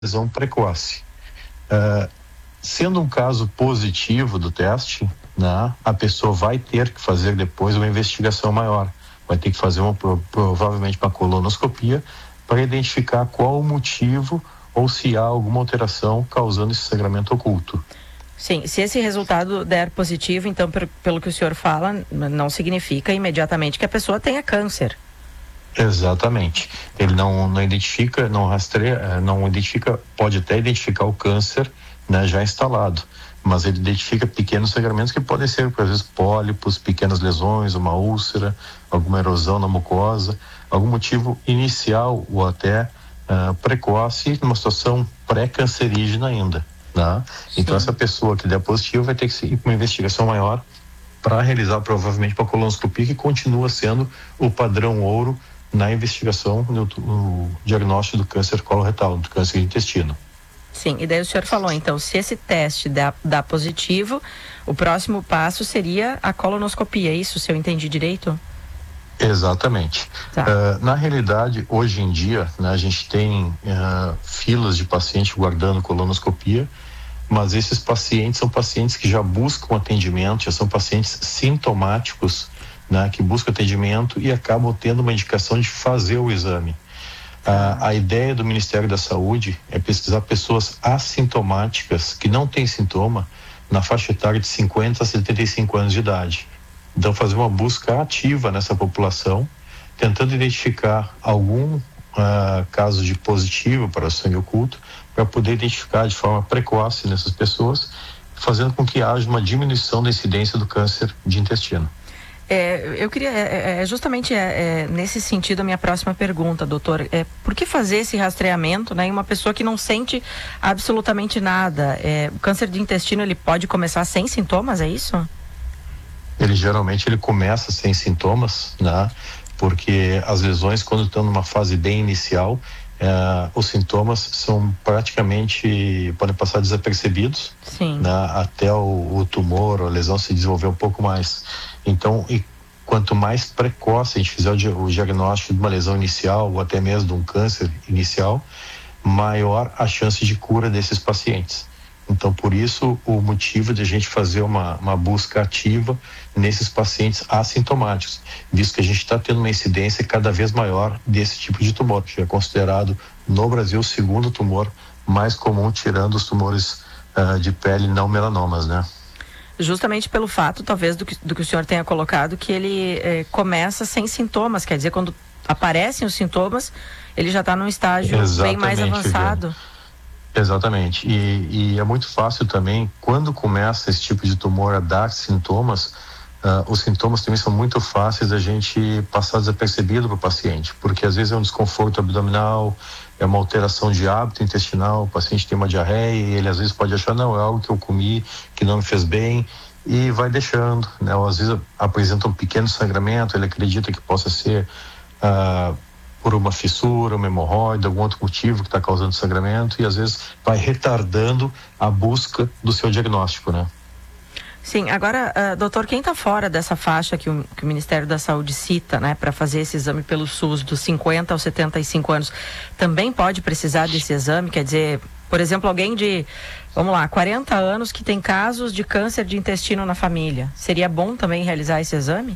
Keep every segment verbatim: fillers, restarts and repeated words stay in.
lesão precoce. Uh, sendo um caso positivo do teste, né, a pessoa vai ter que fazer depois uma investigação maior. Vai ter que fazer uma, provavelmente uma colonoscopia para identificar qual o motivo ou se há alguma alteração causando esse sangramento oculto. Sim, se esse resultado der positivo, então, per, pelo que o senhor fala, não significa imediatamente que a pessoa tenha câncer. Exatamente. Ele não, não identifica, não rastreia, não identifica, pode até identificar o câncer, né, já instalado, mas ele identifica pequenos sangramentos que podem ser, às vezes, pólipos, pequenas lesões, uma úlcera, alguma erosão na mucosa, algum motivo inicial ou até uh, precoce, numa situação pré-cancerígena ainda. Né? Então, essa pessoa que der positivo vai ter que ir para uma investigação maior para realizar provavelmente uma colonoscopia, que continua sendo o padrão ouro na investigação no, no diagnóstico do câncer coloretal, do câncer de intestino. Sim, e daí o senhor falou, então, se esse teste dá, dá positivo, o próximo passo seria a colonoscopia, é isso, se eu entendi direito? Exatamente. Tá. Uh, na realidade, hoje em dia, né, a gente tem uh, filas de pacientes guardando colonoscopia, mas esses pacientes são pacientes que já buscam atendimento, já são pacientes sintomáticos, né, que buscam atendimento e acabam tendo uma indicação de fazer o exame. A, a ideia do Ministério da Saúde é pesquisar pessoas assintomáticas que não têm sintoma na faixa etária de cinquenta a setenta e cinco anos de idade. Então, fazer uma busca ativa nessa população, tentando identificar algum uh, caso de positivo para o sangue oculto, para poder identificar de forma precoce nessas pessoas, fazendo com que haja uma diminuição da incidência do câncer de intestino. É, eu queria, é, é, justamente é, é, nesse sentido a minha próxima pergunta, doutor, é, por que fazer esse rastreamento, né, em uma pessoa que não sente absolutamente nada? É, o câncer de intestino, ele pode começar sem sintomas, é isso? Ele geralmente ele começa sem sintomas, né, porque as lesões, quando estão numa fase bem inicial, é, os sintomas são praticamente, podem passar desapercebidos. Sim. Né, até o, o tumor, a lesão se desenvolver um pouco mais. Então, e quanto mais precoce a gente fizer o, o diagnóstico de uma lesão inicial ou até mesmo de um câncer inicial, maior a chance de cura desses pacientes. Então, por isso, o motivo de a gente fazer uma, uma busca ativa nesses pacientes assintomáticos, visto que a gente está tendo uma incidência cada vez maior desse tipo de tumor, que é considerado no Brasil o segundo tumor mais comum, tirando os tumores uh, de pele não melanomas, né? Justamente pelo fato, talvez, do que, do que o senhor tenha colocado, que ele eh, começa sem sintomas, quer dizer, quando aparecem os sintomas, ele já está num estágio Exatamente, bem mais avançado. Viu? Exatamente, e, e é muito fácil também, quando começa esse tipo de tumor a dar sintomas, uh, os sintomas também são muito fáceis da gente passar desapercebido para o paciente, porque às vezes é um desconforto abdominal, é uma alteração de hábito intestinal, o paciente tem uma diarreia e ele às vezes pode achar, não, é algo que eu comi, que não me fez bem, e vai deixando, né? Ou às vezes apresenta um pequeno sangramento, ele acredita que possa ser uh, por uma fissura, uma hemorroida, algum outro motivo que está causando sangramento, e às vezes vai retardando a busca do seu diagnóstico, né? Sim, agora, uh, doutor, quem está fora dessa faixa que o, que o Ministério da Saúde cita, né, para fazer esse exame pelo SUS dos cinquenta aos setenta e cinco anos, também pode precisar desse exame? Quer dizer, por exemplo, alguém de, vamos lá, quarenta anos que tem casos de câncer de intestino na família, seria bom também realizar esse exame?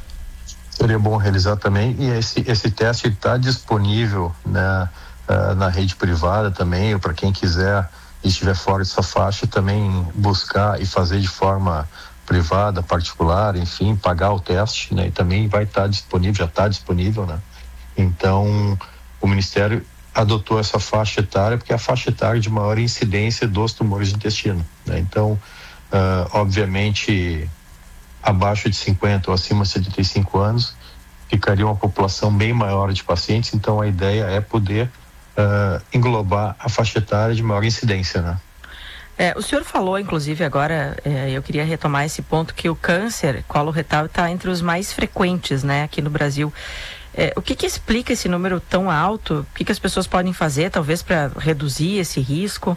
Seria bom realizar também, e esse, esse teste está disponível, né, uh, na rede privada também, ou para quem quiser e estiver fora dessa faixa, também buscar e fazer de forma privada, particular, enfim, pagar o teste, né, e também vai estar tá disponível, já está disponível, né. Então, o Ministério adotou essa faixa etária porque é a faixa etária de maior incidência dos tumores de intestino, né. Então, uh, obviamente, abaixo de cinquenta ou acima de setenta e cinco anos, ficaria uma população bem maior de pacientes, então a ideia é poder uh, englobar a faixa etária de maior incidência, né? É, o senhor falou, inclusive, agora, é, eu queria retomar esse ponto, que o câncer coloretal está entre os mais frequentes, né, aqui no Brasil. É, o que que explica esse número tão alto? O que que as pessoas podem fazer, talvez, para reduzir esse risco?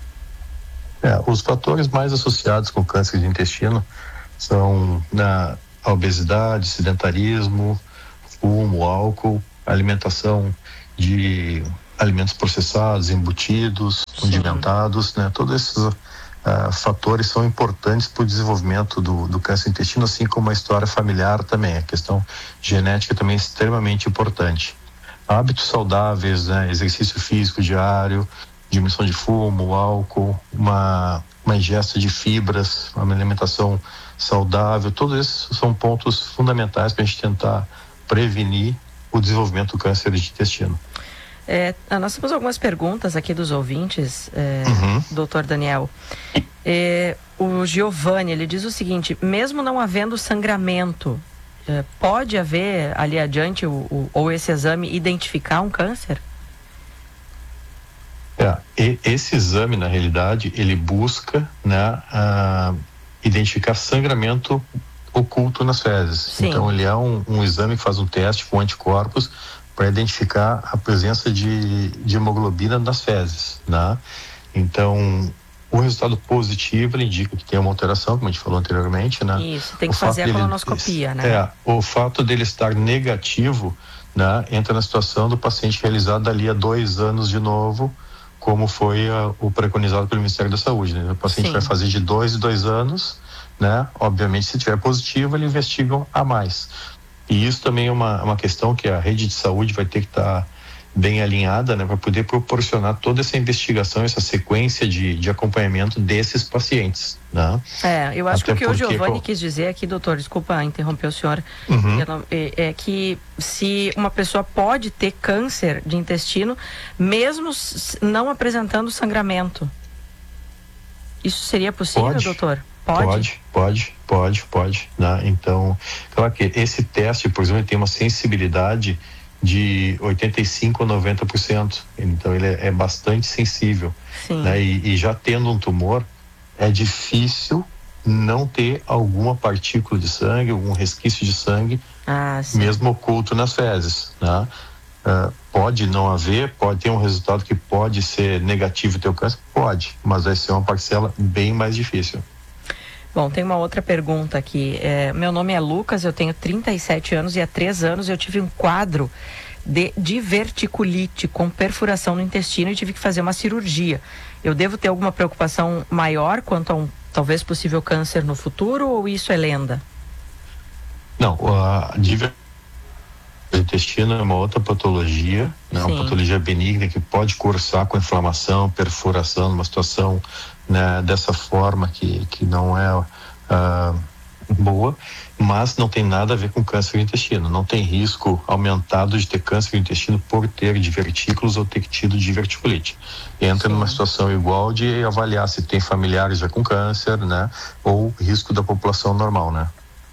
É, os fatores mais associados com o câncer de intestino são na a obesidade, sedentarismo, fumo, álcool, alimentação de alimentos processados, embutidos, condimentados, né? Todos esses uh, fatores são importantes para o desenvolvimento do, do câncer do intestino, assim como a história familiar também. A questão genética também é extremamente importante. Hábitos saudáveis, né? Exercício físico diário, diminuição de fumo, álcool, uma, uma ingesta de fibras, uma alimentação saudável, todos esses são pontos fundamentais para a gente tentar prevenir o desenvolvimento do câncer de intestino. É, nós temos algumas perguntas aqui dos ouvintes, é, uhum. doutor Daniel. É, o Giovanni, ele diz o seguinte: mesmo não havendo sangramento, é, pode haver ali adiante o, o, ou esse exame identificar um câncer? É, e, esse exame, na realidade, ele busca, né, a, identificar sangramento oculto nas fezes. Sim. Então, ele é um, um exame que faz um teste com anticorpos para identificar a presença de, de hemoglobina nas fezes, né? Então, o resultado positivo, ele indica que tem uma alteração, como a gente falou anteriormente, né? Isso, tem que o fazer a colonoscopia, dele, né? É, o fato dele estar negativo, né, entra na situação do paciente realizado dali a dois anos de novo, como foi a, o preconizado pelo Ministério da Saúde, né? O paciente Sim. vai fazer de dois em dois anos, né? Obviamente, se tiver positivo, eles investigam a mais. E isso também é uma, uma questão que a rede de saúde vai ter que estar tá bem alinhada, né, para poder proporcionar toda essa investigação, essa sequência de, de acompanhamento desses pacientes, né? É, eu acho Até que o que o Giovanni qual... quis dizer aqui, doutor, desculpa interromper o senhor, uhum. não, é, é que se uma pessoa pode ter câncer de intestino, mesmo não apresentando sangramento, isso seria possível, pode. doutor? Pode? Pode, pode, pode, pode, né? Então, claro que esse teste, por exemplo, tem uma sensibilidade de oitenta e cinco a noventa por cento, então ele é, é bastante sensível, Sim. né? E, e já tendo um tumor, é difícil não ter alguma partícula de sangue, algum resquício de sangue, ah, mesmo oculto nas fezes, né? Uh, pode não haver, pode ter um resultado que pode ser negativo ter o câncer, pode, mas vai ser uma parcela bem mais difícil. Bom, tem uma outra pergunta aqui. É, meu nome é Lucas, eu tenho trinta e sete anos e há três anos eu tive um quadro de diverticulite com perfuração no intestino e tive que fazer uma cirurgia. Eu devo ter alguma preocupação maior quanto a um talvez possível câncer no futuro ou isso é lenda? Não, a diverticulite do intestino é uma outra patologia, né? Uma patologia benigna que pode cursar com inflamação, perfuração, numa situação, né, dessa forma que, que não é uh, boa, mas não tem nada a ver com câncer do intestino. Não tem risco aumentado de ter câncer do intestino por ter divertículos ou ter tido diverticulite. Entra Sim. numa situação igual de avaliar se tem familiares já com câncer, né, ou risco da população normal, né?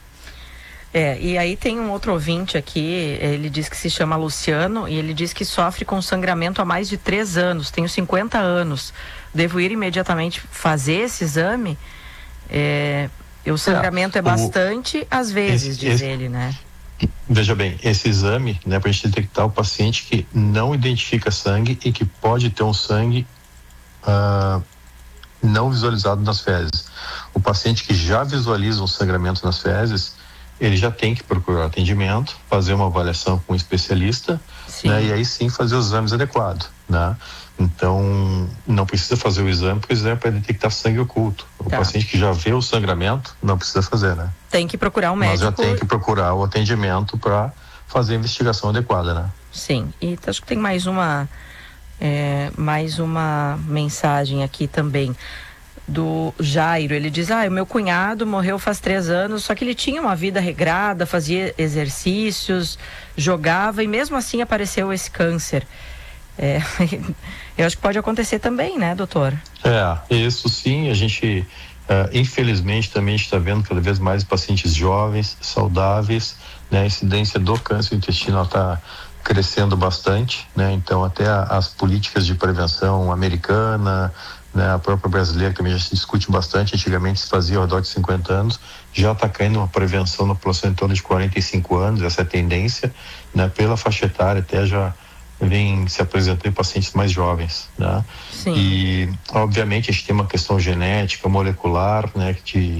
É, e aí tem um outro ouvinte aqui, ele diz que se chama Luciano e ele diz que sofre com sangramento há mais de três anos, tenho cinquenta anos, devo ir imediatamente fazer esse exame? É, o sangramento é, é bastante, o, às vezes, esse, diz esse, ele, né? Veja bem, esse exame, né, para a gente detectar o paciente que não identifica sangue e que pode ter um sangue uh, não visualizado nas fezes. O paciente que já visualiza um sangramento nas fezes, ele já tem que procurar atendimento, fazer uma avaliação com um especialista, né, e aí sim fazer os exames adequados, né? Então, não precisa fazer o exame, porque o exame é para detectar sangue oculto. O tá. paciente que já vê o sangramento, não precisa fazer, né? Tem que procurar um médico. Mas já tem que procurar o atendimento para fazer a investigação adequada, né? Sim, e acho que tem mais uma, é, mais uma mensagem aqui também. Do Jairo, ele diz, ah, o meu cunhado morreu faz três anos, só que ele tinha uma vida regrada, fazia exercícios, jogava e mesmo assim apareceu esse câncer. É, eu acho que pode acontecer também, né, doutor? É, isso sim, a gente, uh, infelizmente também está vendo cada vez mais pacientes jovens, saudáveis, né, a incidência do câncer intestinal está crescendo bastante, né, então até a, as políticas de prevenção americana, né, a própria brasileira também já se discute bastante. Antigamente se fazia ao redor de cinquenta anos, já está caindo uma prevenção na população em torno de quarenta e cinco anos, essa é a tendência, né, pela faixa etária até já vem se apresentando em pacientes mais jovens, né? Sim. E obviamente a gente tem uma questão genética, molecular, né, que,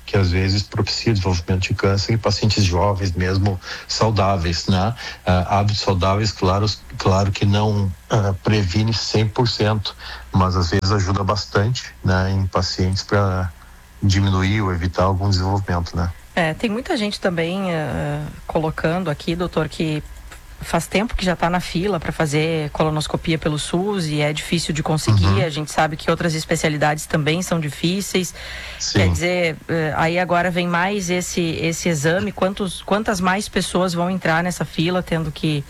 que às vezes propicia o desenvolvimento de câncer em pacientes jovens, mesmo saudáveis, né? Uh, hábitos saudáveis, claro, claro que não uh, previne cem por cento, mas às vezes ajuda bastante, né, em pacientes para diminuir ou evitar algum desenvolvimento, né? É, tem muita gente também uh, colocando aqui, doutor, que faz tempo que já está na fila para fazer colonoscopia pelo SUS e é difícil de conseguir. Uhum. A gente sabe que outras especialidades também são difíceis. Sim. Quer dizer, aí agora vem mais esse, esse exame. Quantos, quantas mais pessoas vão entrar nessa fila tendo que...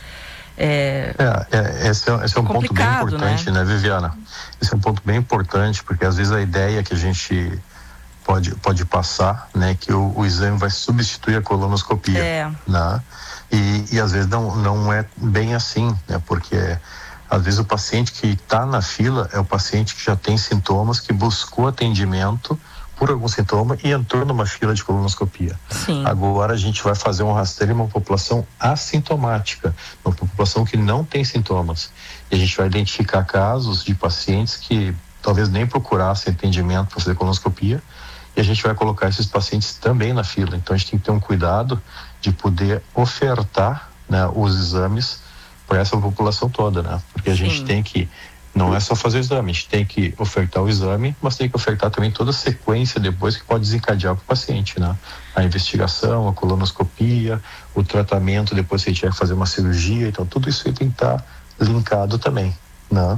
É, é, é, esse é, esse é um ponto bem importante, né? né, Viviana? Esse é um ponto bem importante, porque às vezes a ideia que a gente pode, pode passar, né, que o, o exame vai substituir a colonoscopia, é. né? E, e às vezes não, não é bem assim, né? Porque às vezes o paciente que está na fila é o paciente que já tem sintomas, que buscou atendimento por algum sintoma e entrou numa fila de colonoscopia. Sim. Agora a gente vai fazer um rastreio em uma população assintomática, uma população que não tem sintomas. E a gente vai identificar casos de pacientes que talvez nem procurassem atendimento para fazer colonoscopia, e a gente vai colocar esses pacientes também na fila. Então a gente tem que ter um cuidado de poder ofertar, né, os exames para essa população toda, né? Porque a gente Sim. tem que, não é só fazer o exame, a gente tem que ofertar o exame, mas tem que ofertar também toda a sequência depois que pode desencadear para o paciente, né? A investigação, a colonoscopia, o tratamento, depois se a gente tiver que fazer uma cirurgia, então tudo isso aí tem que estar linkado também, né?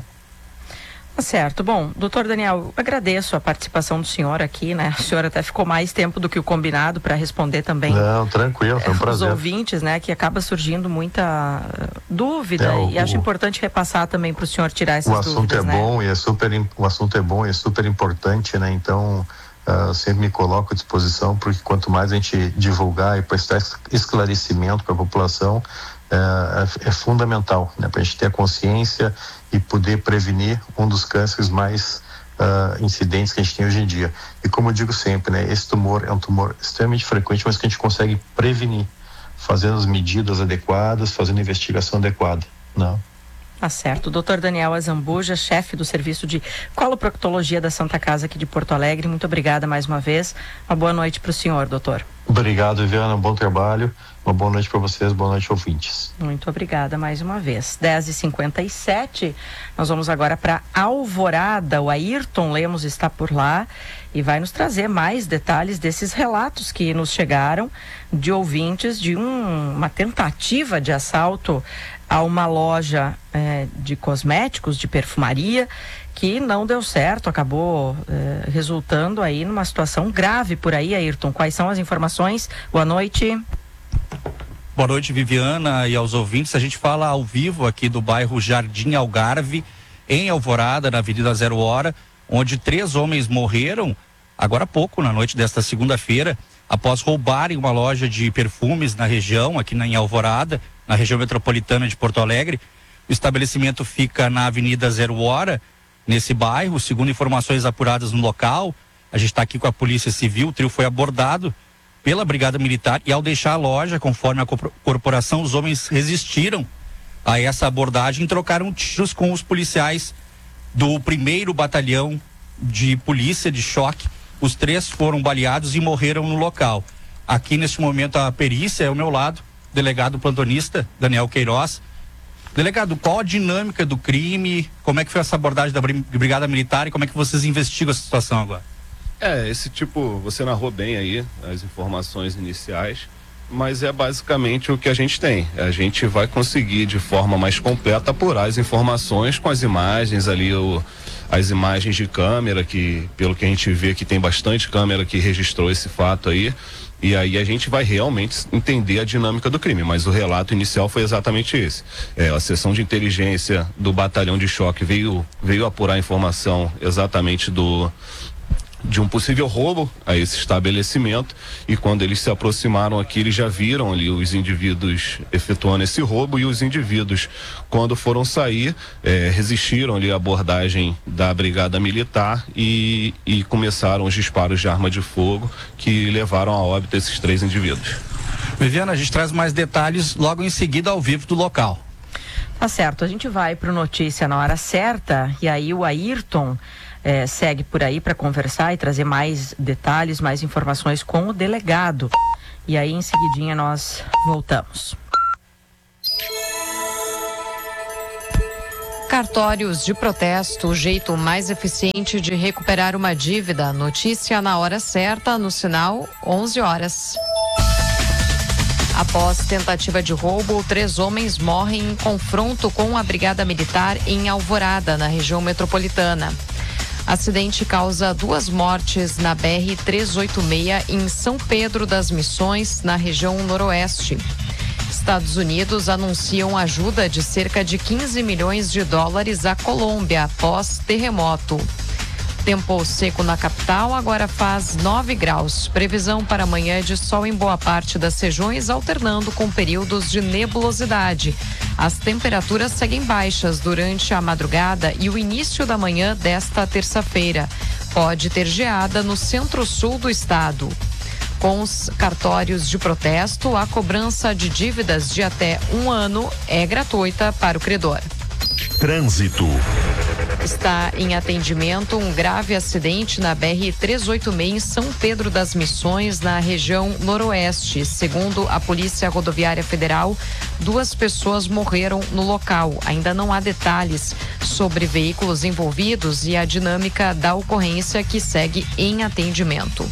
Certo. Bom, doutor Daniel, agradeço a participação do senhor aqui, né? O senhor até ficou mais tempo do que o combinado para responder também. Não, tranquilo, foi um prazer. Os ouvintes, né? Que acaba surgindo muita dúvida é, o, e acho o, importante repassar também para o senhor tirar essas dúvidas. O assunto dúvidas, é né? bom e é super, o assunto é bom e é super importante, né? Então, uh, sempre me coloco à disposição, porque quanto mais a gente divulgar e prestar esclarecimento para a população, É, é, é fundamental, né, para a gente ter a consciência e poder prevenir um dos cânceres mais uh, incidentes que a gente tem hoje em dia. E como eu digo sempre, né, esse tumor é um tumor extremamente frequente, mas que a gente consegue prevenir, fazendo as medidas adequadas, fazendo a investigação adequada, né? Tá certo. doutor Daniel Azambuja, chefe do Serviço de Coloproctologia da Santa Casa aqui de Porto Alegre. Muito obrigada mais uma vez. Uma boa noite para o senhor, doutor. Obrigado, Viviana. Um bom trabalho. Uma boa noite para vocês. Boa noite, ouvintes. Muito obrigada mais uma vez. dez e cinquenta e sete. Nós vamos agora para Alvorada. O Ayrton Lemos está por lá e vai nos trazer mais detalhes desses relatos que nos chegaram de ouvintes de um, uma tentativa de assalto a uma loja é, de cosméticos, de perfumaria, que não deu certo, acabou é, resultando aí numa situação grave por aí, Ayrton. Quais são as informações? Boa noite. Boa noite, Viviana, e aos ouvintes. A gente fala ao vivo aqui do bairro Jardim Algarve, em Alvorada, na Avenida Zero Hora, onde três homens morreram agora há pouco, na noite desta segunda-feira, após roubarem uma loja de perfumes na região, aqui na, em Alvorada, na região metropolitana de Porto Alegre. O estabelecimento fica na Avenida Zero Hora, nesse bairro. Segundo informações apuradas no local, a gente está aqui com a Polícia Civil. O trio foi abordado pela Brigada Militar e, ao deixar a loja, conforme a corporação, os homens resistiram a essa abordagem e trocaram tiros com os policiais do primeiro batalhão de polícia de choque. Os três foram baleados e morreram no local. Aqui, neste momento, a perícia é ao meu lado, delegado plantonista Daniel Queiroz. Delegado, qual a dinâmica do crime? Como é que foi essa abordagem da Brigada Militar e como é que vocês investigam essa situação agora? É, esse tipo, você narrou bem aí as informações iniciais, mas é basicamente o que a gente tem. A gente vai conseguir de forma mais completa apurar as informações com as imagens ali, o, as imagens de câmera, que pelo que a gente vê que tem bastante câmera que registrou esse fato aí. E aí a gente vai realmente entender a dinâmica do crime, mas o relato inicial foi exatamente esse. É, a seção de inteligência do batalhão de choque veio, veio apurar a informação exatamente do, de um possível roubo a esse estabelecimento, e quando eles se aproximaram aqui, eles já viram ali os indivíduos efetuando esse roubo, e os indivíduos, quando foram sair, é, resistiram ali à abordagem da Brigada Militar e, e começaram os disparos de arma de fogo que levaram a óbito esses três indivíduos. Viviana, a gente traz mais detalhes logo em seguida ao vivo do local. Tá certo, a gente vai para o Notícia na Hora Certa e aí o Ayrton eh, segue por aí para conversar e trazer mais detalhes, mais informações com o delegado. E aí em seguidinha nós voltamos. Cartórios de protesto, o jeito mais eficiente de recuperar uma dívida. Notícia na Hora Certa, no sinal onze horas. Após tentativa de roubo, três homens morrem em confronto com a Brigada Militar em Alvorada, na região metropolitana. Acidente causa duas mortes na B R trezentos e oitenta e seis em São Pedro das Missões, na região noroeste. Estados Unidos anunciam ajuda de cerca de quinze milhões de dólares à Colômbia após terremoto. Tempo seco na capital, agora faz nove graus. Previsão para amanhã é de sol em boa parte das regiões, alternando com períodos de nebulosidade. As temperaturas seguem baixas durante a madrugada e o início da manhã desta terça-feira. Pode ter geada no centro-sul do estado. Com os cartórios de protesto, a cobrança de dívidas de até um ano é gratuita para o credor. Trânsito. Está em atendimento um grave acidente na B R trezentos e oitenta e seis em São Pedro das Missões, na região noroeste. Segundo a Polícia Rodoviária Federal, duas pessoas morreram no local. Ainda não há detalhes sobre veículos envolvidos e a dinâmica da ocorrência, que segue em atendimento.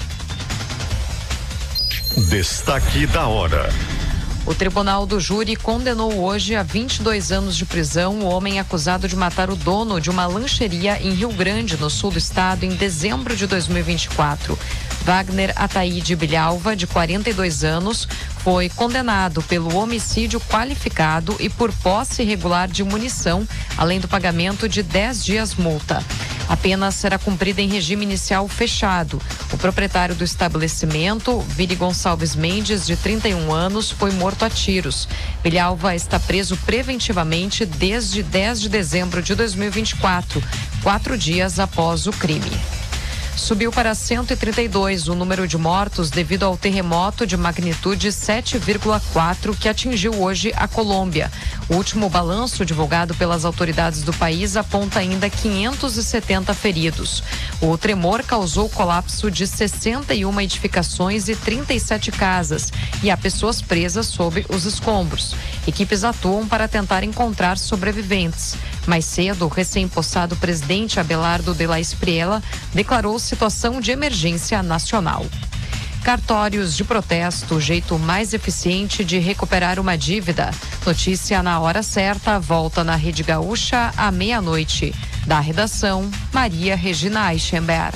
Destaque da hora. O Tribunal do Júri condenou hoje a vinte e dois anos de prisão o homem acusado de matar o dono de uma lancheria em Rio Grande, no sul do estado, em dezembro de dois mil e vinte e quatro. Wagner Ataíde Bilhalva, de quarenta e dois anos, foi condenado pelo homicídio qualificado e por posse irregular de munição, além do pagamento de dez dias multa. A pena será cumprida em regime inicial fechado. O proprietário do estabelecimento, Vili Gonçalves Mendes, de trinta e um anos, foi morto a tiros. Bilhalva está preso preventivamente desde dez de dezembro de dois mil e vinte e quatro, quatro dias após o crime. Subiu para cento e trinta e dois o número de mortos devido ao terremoto de magnitude sete vírgula quatro que atingiu hoje a Colômbia. O último balanço divulgado pelas autoridades do país aponta ainda quinhentos e setenta feridos. O tremor causou colapso de sessenta e uma edificações e trinta e sete casas e há pessoas presas sob os escombros. Equipes atuam para tentar encontrar sobreviventes. Mais cedo, o recém-possado presidente Abelardo de la Espriella declarou situação de emergência nacional. Cartórios de protesto, o jeito mais eficiente de recuperar uma dívida. Notícia na Hora Certa, volta na Rede Gaúcha à meia-noite. Da redação, Maria Regina Eichenberg.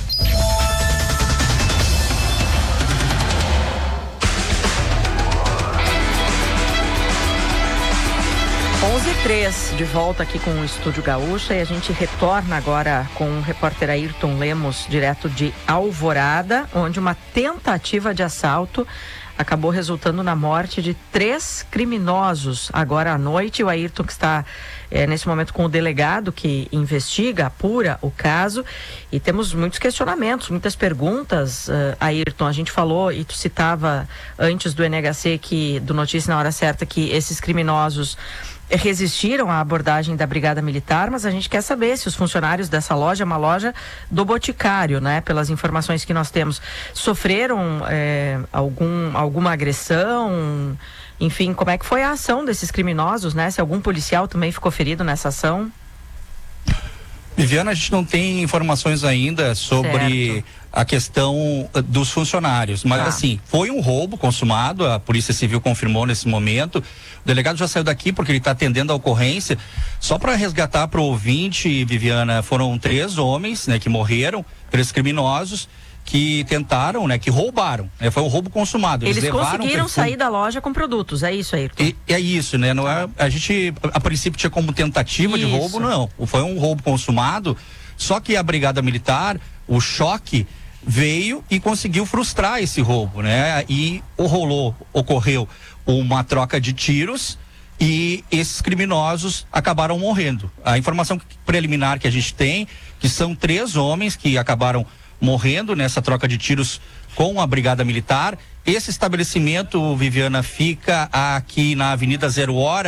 onze e três, de volta aqui com o Estúdio Gaúcha, e a gente retorna agora com o repórter Ayrton Lemos, direto de Alvorada, onde uma tentativa de assalto acabou resultando na morte de três criminosos agora à noite. O Ayrton, que está é, nesse momento com o delegado que investiga, apura o caso, e temos muitos questionamentos, muitas perguntas. uh, Ayrton, a gente falou e tu citava antes do N H C, que, do Notícia na Hora Certa, que esses criminosos resistiram à abordagem da Brigada Militar, mas a gente quer saber se os funcionários dessa loja, uma loja do Boticário, né, pelas informações que nós temos, sofreram é, algum, alguma agressão, enfim, como é que foi a ação desses criminosos, né, se algum policial também ficou ferido nessa ação? Viviana, a gente não tem informações ainda sobre certo. a questão dos funcionários, mas ah. assim, foi um roubo consumado, a Polícia Civil confirmou nesse momento. O delegado já saiu daqui porque ele está atendendo a ocorrência. Só para resgatar para o ouvinte, Viviana, foram três homens, né, que morreram, três criminosos que tentaram, né, que roubaram, né, foi um roubo consumado. Eles, Eles conseguiram perfume... sair da loja com produtos, é isso aí? E, é isso, né, não é, a gente a princípio tinha como tentativa isso. de roubo, não, foi um roubo consumado, só que a Brigada Militar, o choque veio e conseguiu frustrar esse roubo, né, e rolou, ocorreu uma troca de tiros e esses criminosos acabaram morrendo. A informação preliminar que a gente tem, que são três homens que acabaram morrendo nessa troca de tiros com a Brigada Militar. Esse estabelecimento, Viviana, fica aqui na Avenida Zero Hora,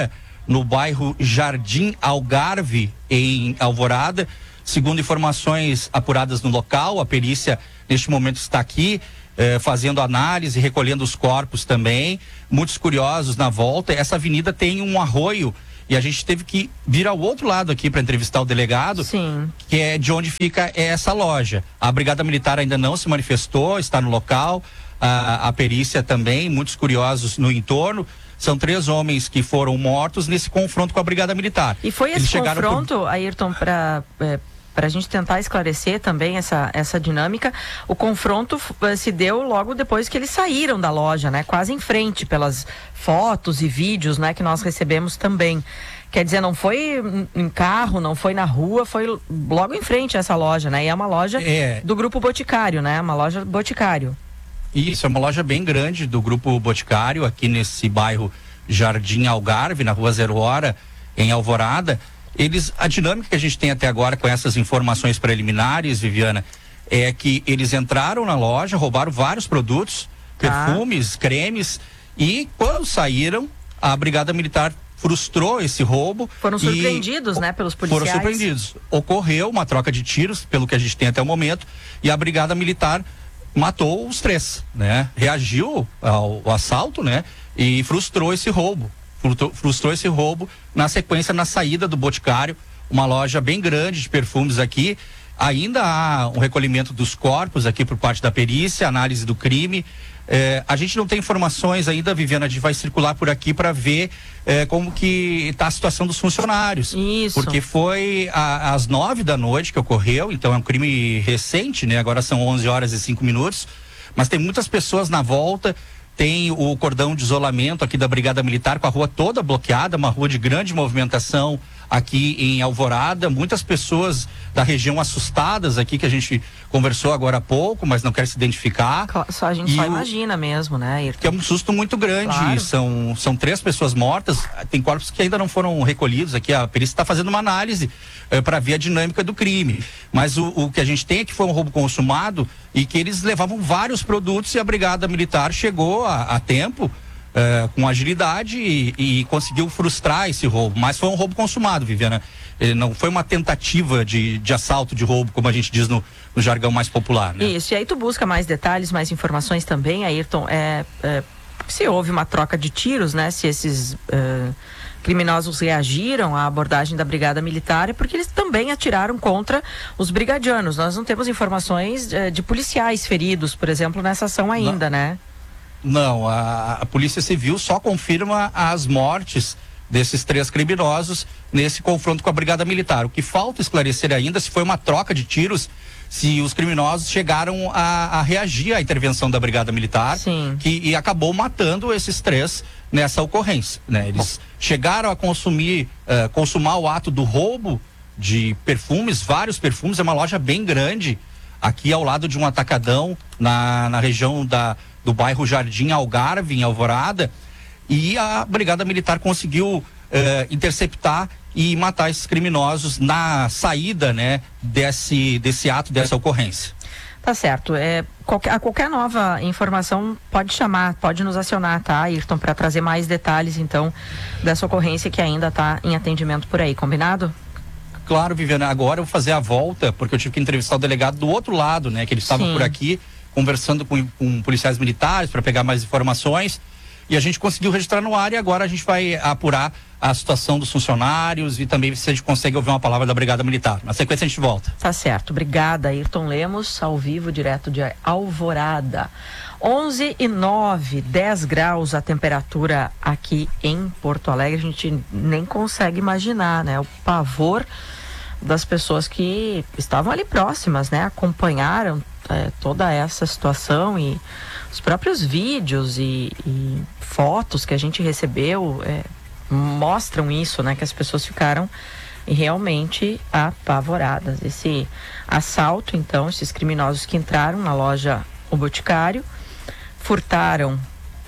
no bairro Jardim Algarve, em Alvorada. Segundo informações apuradas no local, a perícia neste momento está aqui eh, fazendo análise, recolhendo os corpos também. Muitos curiosos na volta. Essa avenida tem um arroio e a gente teve que vir ao outro lado aqui para entrevistar o delegado. Sim. Que é de onde fica essa loja. A Brigada Militar ainda não se manifestou, está no local. A, a perícia também, muitos curiosos no entorno. São três homens que foram mortos nesse confronto com a Brigada Militar. E foi esse confronto, por... Ayrton, para é, para a gente tentar esclarecer também essa, essa dinâmica, o confronto se deu logo depois que eles saíram da loja, né? Quase em frente, pelas fotos e vídeos, né, que nós recebemos também. Quer dizer, não foi em carro, não foi na rua, foi logo em frente a essa loja, né? E é uma loja é... do Grupo Boticário, né? Uma loja Boticário. Isso, é uma loja bem grande do Grupo Boticário, aqui nesse bairro Jardim Algarve, na rua Zero Hora, em Alvorada. Eles, a dinâmica que a gente tem até agora com essas informações preliminares, Viviana, é que eles entraram na loja, roubaram vários produtos, tá. perfumes, cremes, e quando saíram, a Brigada Militar frustrou esse roubo. Foram surpreendidos, né, pelos policiais. Foram surpreendidos. Ocorreu uma troca de tiros, pelo que a gente tem até o momento, e a Brigada Militar matou os três, né? Reagiu ao, ao assalto, né? E frustrou esse roubo. Frustrou, frustrou esse roubo na sequência, na saída do Boticário, uma loja bem grande de perfumes aqui. Ainda há um recolhimento dos corpos aqui por parte da perícia, análise do crime. É, a gente não tem informações ainda, Viviana, a gente vai circular por aqui para ver é, como que está a situação dos funcionários. Isso. Porque foi a, às nove da noite que ocorreu, então é um crime recente, né? Agora são onze horas e cinco minutos, mas tem muitas pessoas na volta. Tem o cordão de isolamento aqui da Brigada Militar com a rua toda bloqueada, uma rua de grande movimentação aqui em Alvorada. Muitas pessoas da região assustadas aqui, que a gente conversou agora há pouco, mas não quer se identificar. Só a gente e só o... imagina mesmo, né, Ayrton? Que é um susto muito grande. Claro. São, são três pessoas mortas, tem corpos que ainda não foram recolhidos aqui. A perícia está fazendo uma análise eh, para ver a dinâmica do crime. Mas o, o que a gente tem é que foi um roubo consumado e que eles levavam vários produtos e a Brigada Militar chegou a, a tempo, eh, com agilidade e, e conseguiu frustrar esse roubo. Mas foi um roubo consumado, Viviana. Ele não foi uma tentativa de, de assalto, de roubo, como a gente diz no, no jargão mais popular, né? Isso, e aí tu busca mais detalhes, mais informações também, Ayrton, é, é, se houve uma troca de tiros, né, se esses uh, criminosos reagiram à abordagem da Brigada Militar, é porque eles também atiraram contra os brigadianos. Nós não temos informações uh, de policiais feridos, por exemplo, nessa ação ainda, não, né? Não, a, a Polícia Civil só confirma as mortes desses três criminosos nesse confronto com a Brigada Militar. O que falta esclarecer ainda se foi uma troca de tiros, se os criminosos chegaram a, a reagir à intervenção da Brigada Militar. Sim. Que, e acabou matando esses três nessa ocorrência, né? Eles Bom. chegaram a consumir, uh, consumar o ato do roubo de perfumes, vários perfumes, é uma loja bem grande, aqui ao lado de um atacadão, na, na região da, do bairro Jardim Algarve, em Alvorada. E a Brigada Militar conseguiu eh, interceptar e matar esses criminosos na saída, né, desse, desse ato, dessa ocorrência. Tá certo. É, qualquer, a qualquer nova informação pode chamar, pode nos acionar, tá, Ayrton, para trazer mais detalhes, então, dessa ocorrência que ainda está em atendimento por aí, combinado? Claro, Viviana. Agora eu vou fazer a volta, porque eu tive que entrevistar o delegado do outro lado, né, que ele estava por aqui, conversando com, com policiais militares para pegar mais informações. E a gente conseguiu registrar no ar e agora a gente vai apurar a situação dos funcionários e também se a gente consegue ouvir uma palavra da Brigada Militar. Na sequência a gente volta. Tá certo. Obrigada, Ayrton Lemos, ao vivo, direto de Alvorada. onze e nove, dez graus a temperatura aqui em Porto Alegre. A gente nem consegue imaginar, né? O pavor das pessoas que estavam ali próximas, né? Acompanharam é, toda essa situação e os próprios vídeos e, e fotos que a gente recebeu é, mostram isso, né? Que as pessoas ficaram realmente apavoradas. Esse assalto, então, esses criminosos que entraram na loja O Boticário, furtaram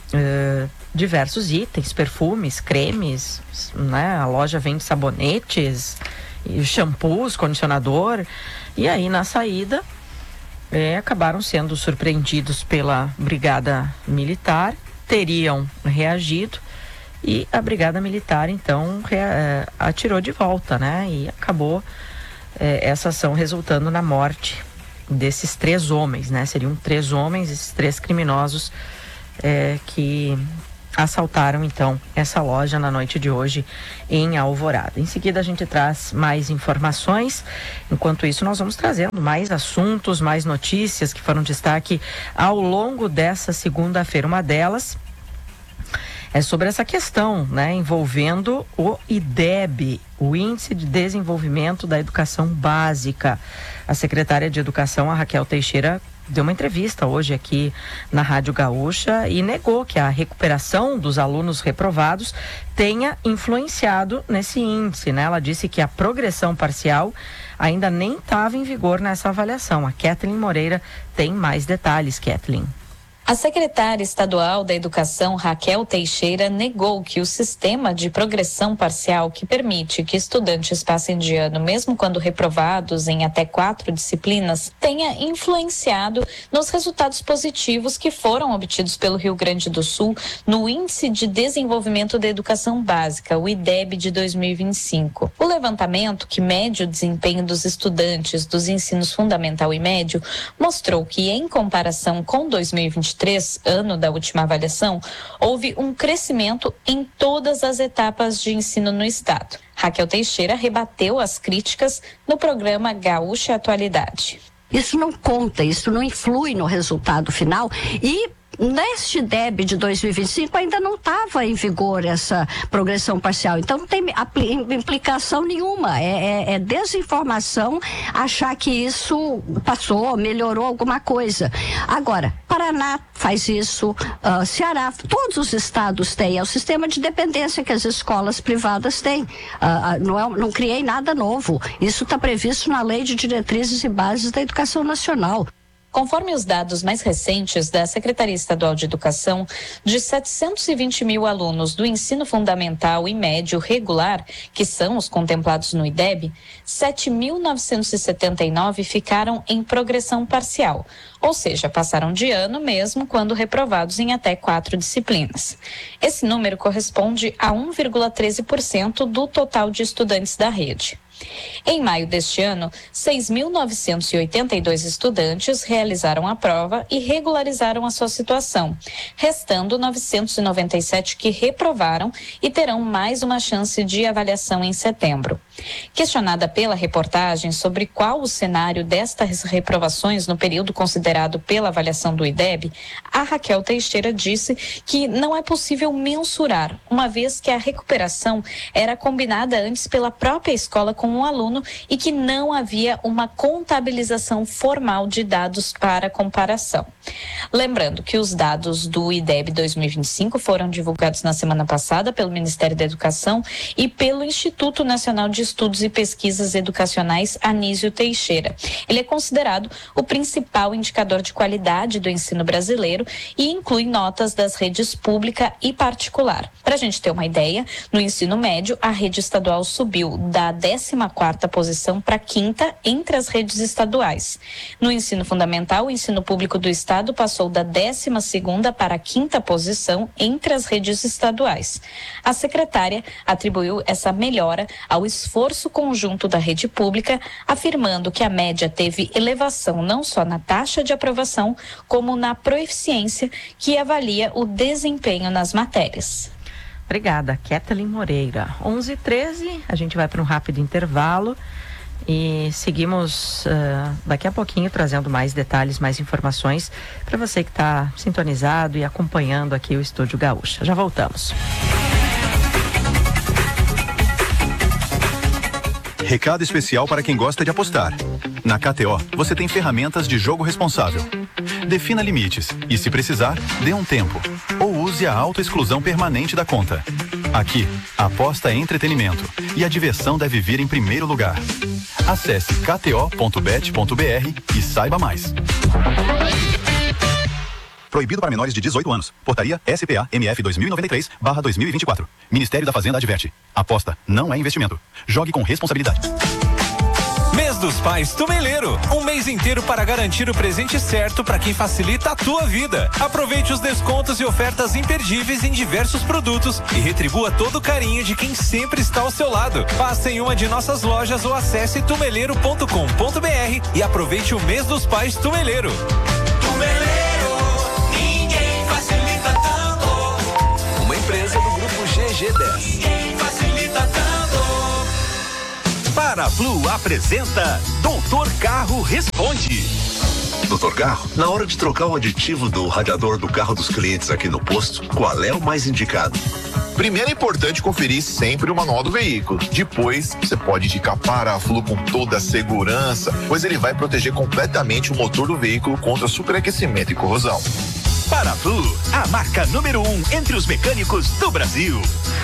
uh, diversos itens, perfumes, cremes, né? A loja vende sabonetes, e shampoos, condicionador, e aí na saída é, acabaram sendo surpreendidos pela Brigada Militar, teriam reagido e a Brigada Militar, então, rea, atirou de volta, né? E acabou é, essa ação resultando na morte desses três homens, né? Seriam três homens, esses três criminosos é, que assaltaram, então, essa loja na noite de hoje em Alvorada. Em seguida, a gente traz mais informações. Enquanto isso, nós vamos trazendo mais assuntos, mais notícias que foram destaque ao longo dessa segunda-feira. Uma delas é sobre essa questão, né, envolvendo o I D E B, o Índice de Desenvolvimento da Educação Básica. A secretária de Educação, a Raquel Teixeira, deu uma entrevista hoje aqui na Rádio Gaúcha e negou que a recuperação dos alunos reprovados tenha influenciado nesse índice, né? Ela disse que a progressão parcial ainda nem estava em vigor nessa avaliação. A Kathleen Moreira tem mais detalhes, Kathleen. A secretária estadual da Educação, Raquel Teixeira, negou que o sistema de progressão parcial, que permite que estudantes passem de ano mesmo quando reprovados em até quatro disciplinas, tenha influenciado nos resultados positivos que foram obtidos pelo Rio Grande do Sul no Índice de Desenvolvimento da Educação Básica, o I D E B de dois mil e vinte e cinco. O levantamento, que mede o desempenho dos estudantes dos ensinos fundamental e médio, mostrou que, em comparação com dois mil e vinte e três, ano da última avaliação, houve um crescimento em todas as etapas de ensino no estado. Raquel Teixeira rebateu as críticas no programa Gaúcha Atualidade. Isso não conta, isso não influi no resultado final e neste I D E B de dois mil e vinte e cinco ainda não estava em vigor essa progressão parcial, então não tem implicação nenhuma, é, é, é desinformação achar que isso passou, melhorou alguma coisa. Agora, Paraná faz isso, uh, Ceará, todos os estados têm, é o sistema de dependência que as escolas privadas têm, uh, uh, não, é, não criei nada novo, isso está previsto na Lei de Diretrizes e Bases da Educação Nacional. Conforme os dados mais recentes da Secretaria Estadual de Educação, de setecentos e vinte mil alunos do ensino fundamental e médio regular, que são os contemplados no I D E B, sete mil novecentos e setenta e nove ficaram em progressão parcial, ou seja, passaram de ano mesmo quando reprovados em até quatro disciplinas. Esse número corresponde a um vírgula treze por cento do total de estudantes da rede. Em maio deste ano, seis mil novecentos e oitenta e dois estudantes realizaram a prova e regularizaram a sua situação, restando novecentos e noventa e sete que reprovaram e terão mais uma chance de avaliação em setembro. Questionada pela reportagem sobre qual o cenário destas reprovações no período considerado pela avaliação do I D E B, a Raquel Teixeira disse que não é possível mensurar, uma vez que a recuperação era combinada antes pela própria escola com um aluno e que não havia uma contabilização formal de dados para comparação. Lembrando que os dados do I D E B dois mil e vinte e cinco foram divulgados na semana passada pelo Ministério da Educação e pelo Instituto Nacional de Estudos e Pesquisas Educacionais Anísio Teixeira. Ele é considerado o principal indicador de qualidade do ensino brasileiro e inclui notas das redes pública e particular. Para a gente ter uma ideia, no ensino médio, a rede estadual subiu da décima quarta posição para a quinta entre as redes estaduais. No ensino fundamental, o ensino público do estado passou da décima segunda para a quinta posição entre as redes estaduais. A secretária atribuiu essa melhora ao esforço conjunto da rede pública, afirmando que a média teve elevação não só na taxa de aprovação, como na proeficiência, que avalia o desempenho nas matérias. Obrigada, Kathleen Moreira. onze e treze, a gente vai para um rápido intervalo e seguimos uh, daqui a pouquinho trazendo mais detalhes, mais informações para você que está sintonizado e acompanhando aqui o Estúdio Gaúcha. Já voltamos. Recado especial para quem gosta de apostar. Na K T O, você tem ferramentas de jogo responsável. Defina limites e, se precisar, dê um tempo. Ou use a autoexclusão permanente da conta. Aqui, a aposta é entretenimento e a diversão deve vir em primeiro lugar. Acesse k t o ponto bet ponto b r e saiba mais. Proibido para menores de dezoito anos. Portaria S P A M F dois mil e noventa e três barra dois mil e vinte e quatro. Ministério da Fazenda adverte. Aposta não é investimento. Jogue com responsabilidade. Mês dos Pais Tumeleiro. Um mês inteiro para garantir o presente certo para quem facilita a tua vida. Aproveite os descontos e ofertas imperdíveis em diversos produtos e retribua todo o carinho de quem sempre está ao seu lado. Passe em uma de nossas lojas ou acesse tumeleiro ponto com ponto br e aproveite o mês dos Pais Tumeleiro. Tumeleiro, ninguém facilita tanto. Uma empresa do grupo G G dez. Ninguém facilita tanto. Paraflu apresenta Doutor Carro Responde. Doutor Carro, na hora de trocar o aditivo do radiador do carro dos clientes aqui no posto, qual é o mais indicado? Primeiro é importante conferir sempre o manual do veículo. Depois, você pode indicar Paraflu com toda a segurança, pois ele vai proteger completamente o motor do veículo contra superaquecimento e corrosão. Paraflu, a marca número um entre os mecânicos do Brasil.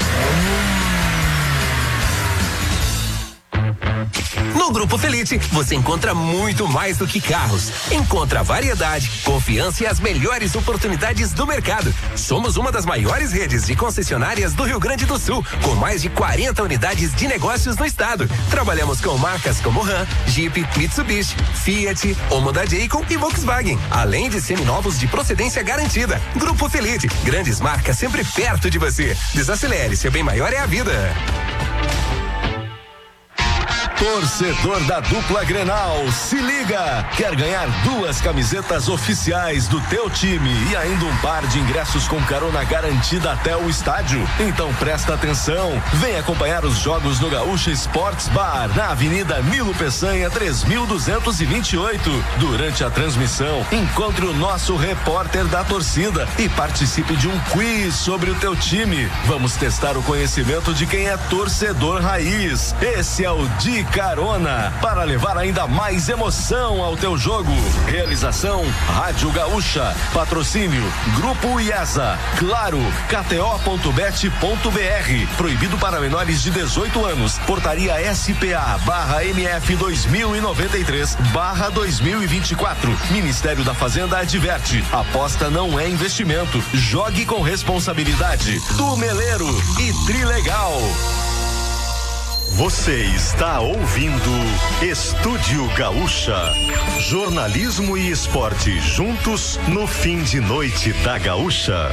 No Grupo Felite, você encontra muito mais do que carros. Encontra variedade, confiança e as melhores oportunidades do mercado. Somos uma das maiores redes de concessionárias do Rio Grande do Sul, com mais de quarenta unidades de negócios no estado. Trabalhamos com marcas como Ram, Jeep, Mitsubishi, Fiat, Honda Jayco e Volkswagen, além de seminovos de procedência garantida. Grupo Felite, grandes marcas sempre perto de você. Desacelere, seu bem maior é a vida. Torcedor da dupla Grenal, se liga! Quer ganhar duas camisetas oficiais do teu time e ainda um par de ingressos com carona garantida até o estádio? Então presta atenção, vem acompanhar os jogos no Gaúcha Sports Bar, na Avenida Nilo Peçanha, três mil duzentos e vinte e oito. Durante a transmissão, encontre o nosso repórter da torcida e participe de um quiz sobre o teu time. Vamos testar o conhecimento de quem é torcedor raiz. Esse é o Di Carona, para levar ainda mais emoção ao teu jogo. Realização Rádio Gaúcha, patrocínio Grupo IESA, Claro, K T O ponto bet ponto br, proibido para menores de dezoito anos, portaria S P A barra M F dois mil e noventa e três barra dois mil e vinte e quatro. Ministério da Fazenda adverte, aposta não é investimento, jogue com responsabilidade. Tumeleiro e Trilegal. Você está ouvindo Estúdio Gaúcha. Jornalismo e esporte juntos no fim de noite da Gaúcha.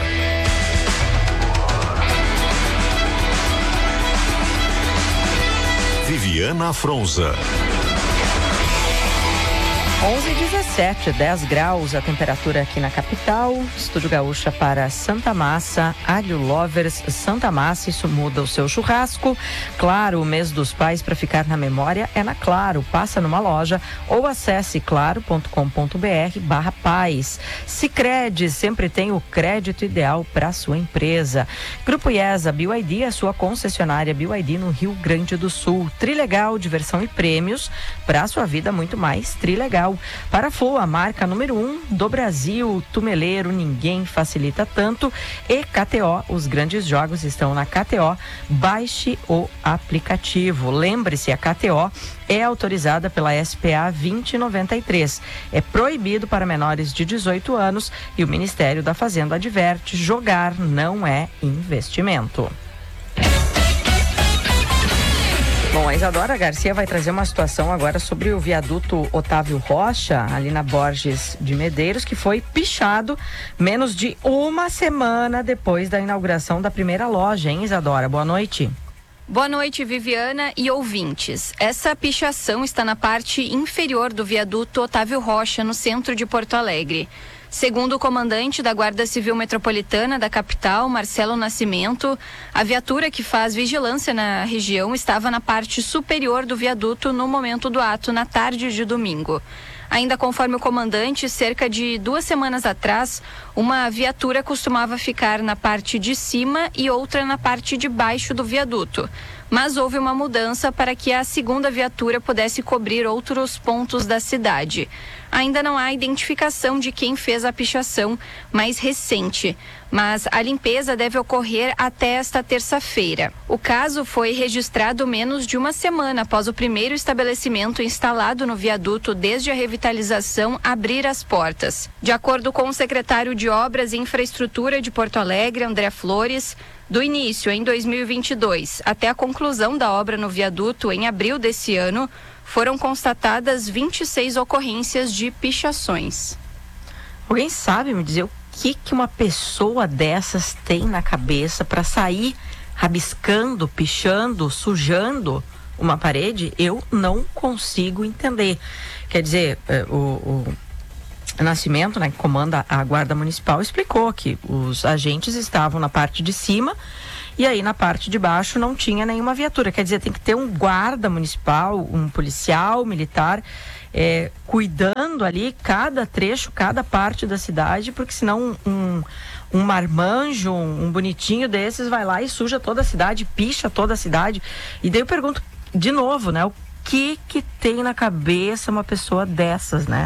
Viviana Fronza. onze e dezessete, dez graus a temperatura aqui na capital. Estúdio Gaúcha para Santa Massa, Alho Lovers Santa Massa, isso muda o seu churrasco. Claro, o mês dos pais para ficar na memória é na Claro. Passa numa loja ou acesse claro ponto com ponto br barra pais. Sicredi sempre tem o crédito ideal para sua empresa. Grupo IESA, B Y D, a sua concessionária B Y D no Rio Grande do Sul. Trilegal, diversão e prêmios para sua vida muito mais trilegal. Paraflu, a marca número um do Brasil. Tumeleiro, ninguém facilita tanto. E K T O, os grandes jogos estão na K T O. Baixe o aplicativo. Lembre-se, a K T O é autorizada pela S P A vinte noventa e três. É proibido para menores de dezoito anos e o Ministério da Fazenda adverte: jogar não é investimento. Bom, a Isadora Garcia vai trazer uma situação agora sobre o viaduto Otávio Rocha, ali na Borges de Medeiros, que foi pichado menos de uma semana depois da inauguração da primeira loja, hein, Isadora? Boa noite. Boa noite, Viviana e ouvintes. Essa pichação está na parte inferior do viaduto Otávio Rocha, no centro de Porto Alegre. Segundo o comandante da Guarda Civil Metropolitana da capital, Marcelo Nascimento, a viatura que faz vigilância na região estava na parte superior do viaduto no momento do ato, na tarde de domingo. Ainda conforme o comandante, cerca de duas semanas atrás, uma viatura costumava ficar na parte de cima e outra na parte de baixo do viaduto. Mas houve uma mudança para que a segunda viatura pudesse cobrir outros pontos da cidade. Ainda não há identificação de quem fez a pichação mais recente, mas a limpeza deve ocorrer até esta terça-feira. O caso foi registrado menos de uma semana após o primeiro estabelecimento instalado no viaduto desde a revitalização abrir as portas. De acordo com o secretário de Obras e Infraestrutura de Porto Alegre, André Flores, do início, em dois mil e vinte e dois, até a conclusão da obra no viaduto, em abril desse ano, foram constatadas vinte e seis ocorrências de pichações. Alguém sabe me dizer o que, que uma pessoa dessas tem na cabeça para sair rabiscando, pichando, sujando uma parede? Eu não consigo entender. Quer dizer, o, o Nascimento, né, que comanda a Guarda Municipal, explicou que os agentes estavam na parte de cima e aí na parte de baixo não tinha nenhuma viatura. Quer dizer, tem que ter um guarda municipal, um policial militar é, cuidando ali cada trecho, cada parte da cidade, porque senão um, um marmanjo, um, um bonitinho desses vai lá e suja toda a cidade, picha toda a cidade. E daí eu pergunto de novo, né, o que que tem na cabeça uma pessoa dessas, né?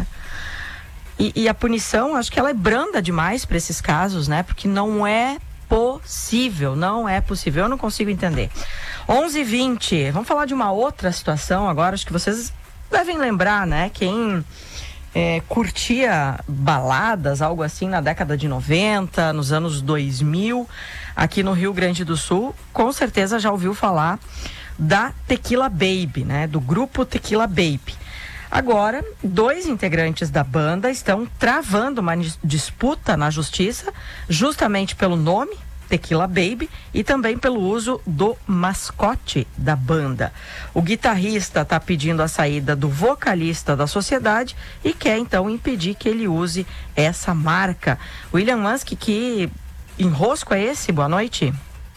E, e a punição, acho que ela é branda demais para esses casos, né? Porque não é possível, não é possível, eu não consigo entender. onze e vinte, vamos falar de uma outra situação agora, acho que vocês devem lembrar, né? Quem é, curtia baladas, algo assim, na década de noventa, nos anos dois mil, aqui no Rio Grande do Sul, com certeza já ouviu falar da Tequila Baby, né? Do grupo Tequila Baby. Agora, dois integrantes da banda estão travando uma disputa na justiça, justamente pelo nome, Tequila Baby, e também pelo uso do mascote da banda. O guitarrista está pedindo a saída do vocalista da sociedade e quer então impedir que ele use essa marca. William Mansky, que enrosco é esse? Boa noite.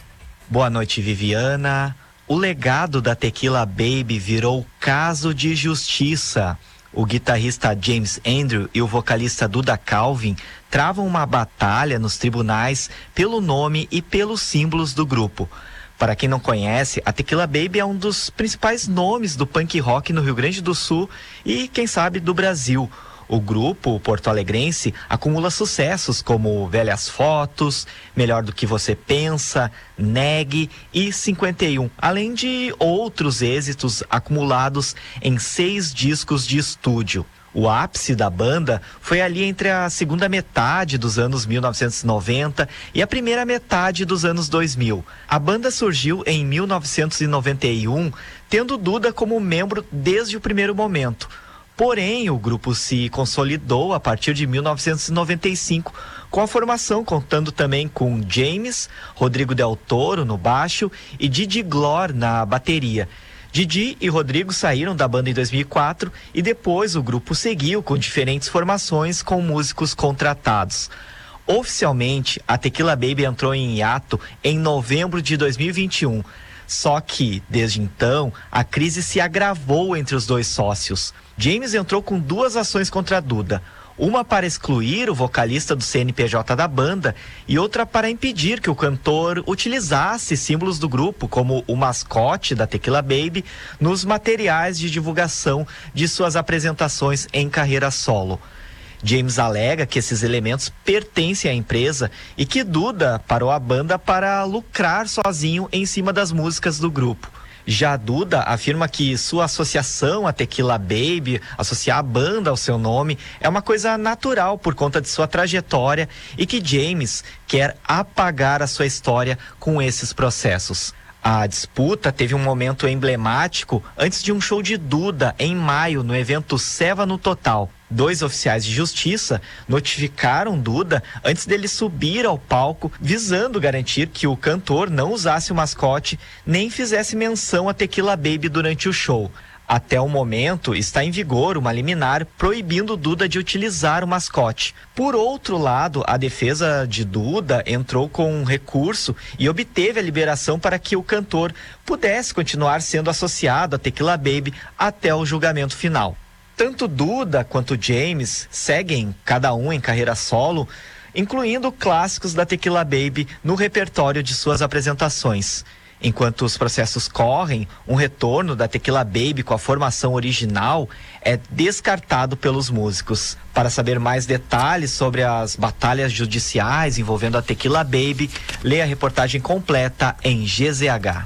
Boa noite, Viviana. O legado da Tequila Baby virou caso de justiça. O guitarrista James Andrew e o vocalista Duda Calvin travam uma batalha nos tribunais pelo nome e pelos símbolos do grupo. Para quem não conhece, a Tequila Baby é um dos principais nomes do punk rock no Rio Grande do Sul e, quem sabe, do Brasil. O grupo porto-alegrense acumula sucessos como Velhas Fotos, Melhor do que Você Pensa, Negue e cinquenta e um, além de outros êxitos acumulados em seis discos de estúdio. O ápice da banda foi ali entre a segunda metade dos anos mil novecentos e noventa e a primeira metade dos anos dois mil. A banda surgiu em mil novecentos e noventa e um, tendo Duda como membro desde o primeiro momento. Porém, o grupo se consolidou a partir de mil novecentos e noventa e cinco, com a formação contando também com James, Rodrigo Del Toro no baixo e Didi Glor na bateria. Didi e Rodrigo saíram da banda em dois mil e quatro e depois o grupo seguiu com diferentes formações com músicos contratados. Oficialmente, a Tequila Baby entrou em hiato em novembro de dois mil e vinte e um. Só que, desde então, a crise se agravou entre os dois sócios. James entrou com duas ações contra a Duda. Uma para excluir o vocalista do C N P J da banda e outra para impedir que o cantor utilizasse símbolos do grupo, como o mascote da Tequila Baby, nos materiais de divulgação de suas apresentações em carreira solo. James alega que esses elementos pertencem à empresa e que Duda parou a banda para lucrar sozinho em cima das músicas do grupo. Já Duda afirma que sua associação à Tequila Baby, associar a banda ao seu nome, é uma coisa natural por conta de sua trajetória e que James quer apagar a sua história com esses processos. A disputa teve um momento emblemático antes de um show de Duda em maio no evento Seva no Total. Dois oficiais de justiça notificaram Duda antes dele subir ao palco, visando garantir que o cantor não usasse o mascote nem fizesse menção a Tequila Baby durante o show. Até o momento, está em vigor uma liminar proibindo Duda de utilizar o mascote. Por outro lado, a defesa de Duda entrou com um recurso e obteve a liberação para que o cantor pudesse continuar sendo associado a Tequila Baby até o julgamento final. Tanto Duda quanto James seguem, cada um em carreira solo, incluindo clássicos da Tequila Baby no repertório de suas apresentações. Enquanto os processos correm, um retorno da Tequila Baby com a formação original é descartado pelos músicos. Para saber mais detalhes sobre as batalhas judiciais envolvendo a Tequila Baby, leia a reportagem completa em G Z H.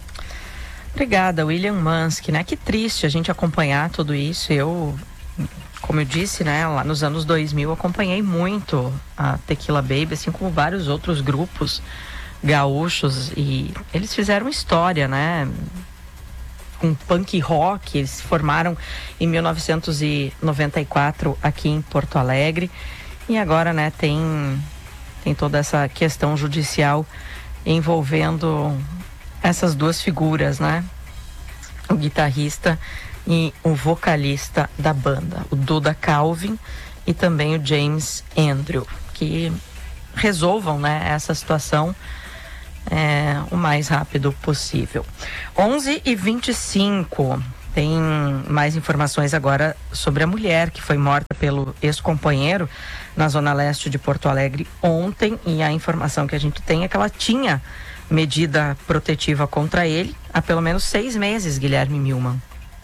Obrigada, William Mansky, né? Que triste a gente acompanhar tudo isso. Eu, como eu disse, né, lá nos anos dois mil, acompanhei muito a Tequila Baby, assim como vários outros grupos gaúchos, e eles fizeram história, né? com punk rock. Eles se formaram em mil novecentos e noventa e quatro aqui em Porto Alegre. E agora, né, tem, tem toda essa questão judicial envolvendo essas duas figuras, né? O guitarrista e o vocalista da banda, o Duda Calvin e também o James Andrew, que resolvam, né, essa situação é, o mais rápido possível. onze e vinte e cinco. Tem mais informações agora sobre a mulher que foi morta pelo ex-companheiro na zona leste de Porto Alegre ontem, e a informação que a gente tem é que ela tinha medida protetiva contra ele há pelo menos seis meses, Guilherme Milman.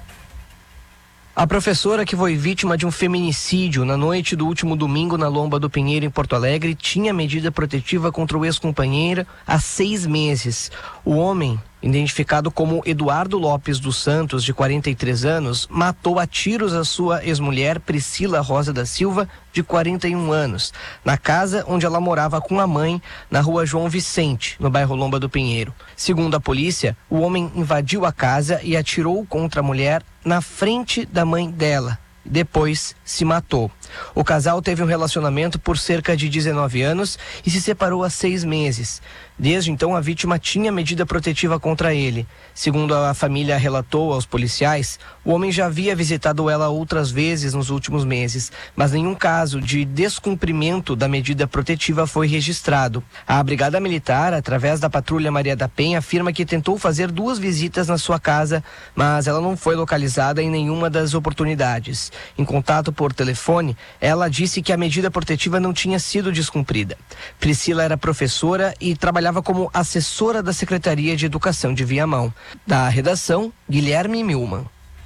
A professora, que foi vítima de um feminicídio na noite do último domingo na Lomba do Pinheiro, em Porto Alegre, tinha medida protetiva contra o ex-companheiro há seis meses. O homem, identificado como Eduardo Lopes dos Santos, de quarenta e três anos, matou a tiros a sua ex-mulher, Priscila Rosa da Silva, de quarenta e um anos, na casa onde ela morava com a mãe, na rua João Vicente, no bairro Lomba do Pinheiro. Segundo a polícia, o homem invadiu a casa e atirou contra a mulher na frente da mãe dela. Depois se matou. O casal teve um relacionamento por cerca de dezenove anos e se separou há seis meses. Desde então, a vítima tinha medida protetiva contra ele. Segundo a família relatou aos policiais, o homem já havia visitado ela outras vezes nos últimos meses, mas nenhum caso de descumprimento da medida protetiva foi registrado. A Brigada Militar, através da Patrulha Maria da Penha, afirma que tentou fazer duas visitas na sua casa, mas ela não foi localizada em nenhuma das oportunidades. Em contato por telefone, ela disse que a medida protetiva não tinha sido descumprida. Priscila era professora e trabalhava como assessora da Secretaria de Educação de Viamão. Da redação, Guilherme Milman.